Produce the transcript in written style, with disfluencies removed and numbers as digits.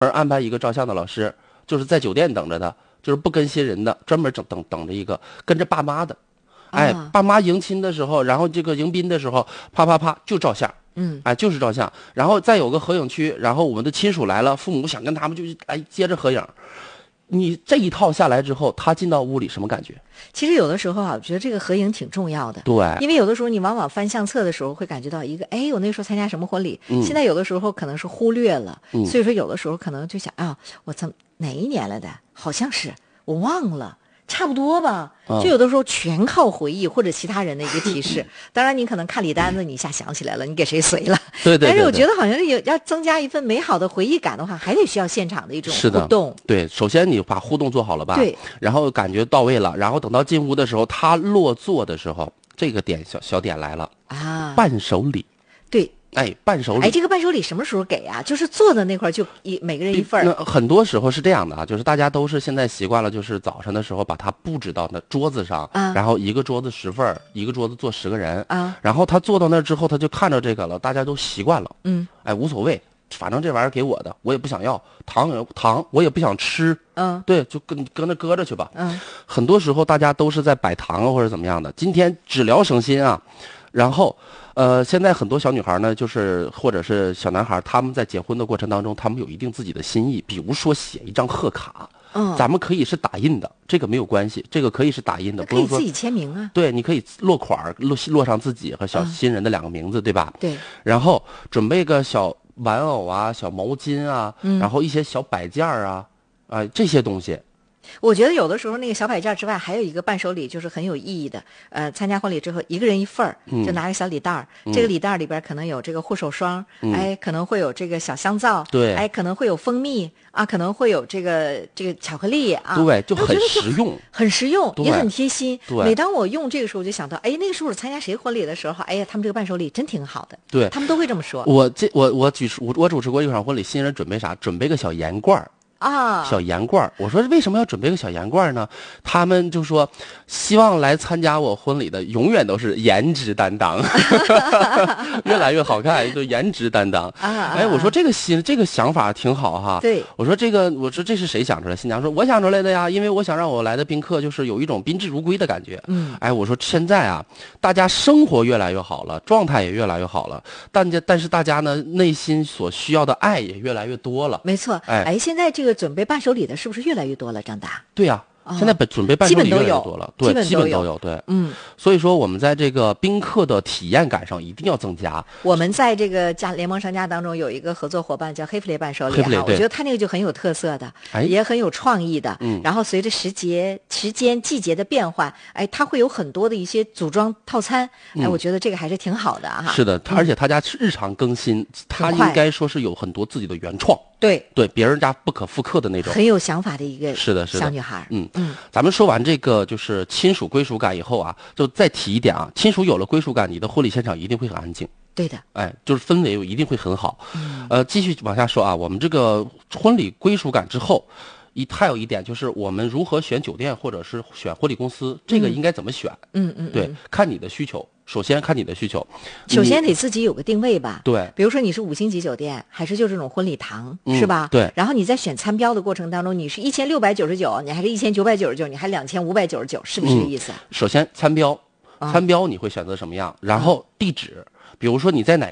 安排一个照相的老师，就是在酒店等着的，就是不跟新人的，专门等着一个跟着爸妈的。哎，爸妈迎亲的时候，然后这个迎宾的时候，啪啪啪就照相，哎，就是照相，然后再有个合影区，然后我们的亲属来了，父母想跟他们就来接着合影。你这一套下来之后，他进到屋里什么感觉？ 其实有的时候啊，我觉得这个合影挺重要的。 对， 因为有的时候你往往翻相册的时候会感觉到一个，哎，我那时候参加什么婚礼，现在有的时候可能是忽略了，所以说有的时候可能就想啊，我从哪一年来的，好像是我忘了。差不多吧，就有的时候全靠回忆或者其他人的一个提示。当然，你可能看礼单子，你一下想起来了，你给谁随了。 对。 但是我觉得好像是要增加一份美好的回忆感的话，还得需要现场的一种互动。 对，首先你把互动做好了吧， 对， 然后感觉到位了，然后等到进屋的时候，他落座的时候，这个点小点来了啊，伴手礼。 对。 哎，伴手礼， 哎，这个伴手礼什么时候给啊？就是坐的那块就每个人一份儿。 那很多时候是这样的啊，就是大家都是现在习惯了，就是早上的时候把它布置到那桌子上，然后一个桌子10份，一个桌子坐10个人，然后他坐到那之后，他就看着这个了，大家都习惯了，哎，无所谓，反正这玩意儿给我的，我也不想要糖我也不想吃，对，就搁那搁着去吧，很多时候大家都是在摆糖啊或者怎么样的，今天只聊省心啊，然后。现在很多小女孩呢，就是或者是小男孩，他们在结婚的过程当中，他们有一定自己的心意，比如说写一张贺卡，咱们可以是打印的，这个没有关系，这个可以是打印的， 可以自己签名啊。 对，你可以落款落上自己和小新人的2个名字，对吧？ 对。 然后准备个小玩偶啊、小毛巾啊，然后一些小摆件啊，这些东西。 我觉得有的时候那个小摆件之外，还有一个伴手礼就是很有意义的。参加婚礼之后，一个人一份儿，就拿个小礼袋儿。这个礼袋儿里边可能有这个护手霜，哎，可能会有这个小香皂， 对， 哎，可能会有蜂蜜啊，可能会有这个巧克力啊， 对，就很实用， 很实用，也很贴心。 对， 每当我用这个时候，我就想到，哎，那个时候参加谁婚礼的时候，哎呀，他们这个伴手礼真挺好的。 对， 他们都会这么说。 我主持过一场婚礼，新人准备啥？准备个小盐罐啊，小盐罐。我说为什么要准备个小盐罐呢？他们就说希望来参加我婚礼的永远都是颜值担当，越来越好看，就颜值担当。哎，我说这个想法挺好哈。 对， 我说这是谁想出来？新娘说我想出来的呀，因为我想让我来的宾客就是有一种宾至如归的感觉。哎，我说现在啊，大家生活越来越好了，状态也越来越好了，但是大家呢内心所需要的爱也越来越多了。 没错。哎，现在这个准备伴手礼的是不是越来越多了？张达？ 对呀。现在准备伴手礼越来越多了，对，基本都有，对，所以说我们在这个宾客的体验感上一定要增加。 我们在这个联盟商家当中有一个合作伙伴叫黑弗雷伴手礼哈，我觉得他那个就很有特色的，也很有创意的。然后随着时间、季节的变换，哎，它会有很多的一些组装套餐，哎，我觉得这个还是挺好的哈。 是的，而且他家日常更新，他应该说是有很多自己的原创。 对， 别人家不可复刻的那种， 很有想法的一个小女孩。 咱们说完这个就是亲属归属感以后啊，就再提一点啊，亲属有了归属感，你的婚礼现场一定会很安静。 对的， 哎，就是氛围一定会很好。继续往下说啊，我们这个婚礼归属感之后，还有一点就是我们如何选酒店或者是选婚礼公司，这个应该怎么选？对，看你的需求。首先看你的需求， 首先得自己有个定位吧。 对， 比如说你是5星级酒店，还是就这种婚礼堂，是吧？ 对。 然后你在选餐标的过程当中，你是1699，你还是1999，你还2599，是不是这个意思？ 首先餐标你会选择什么样？然后地址，比如说你在哪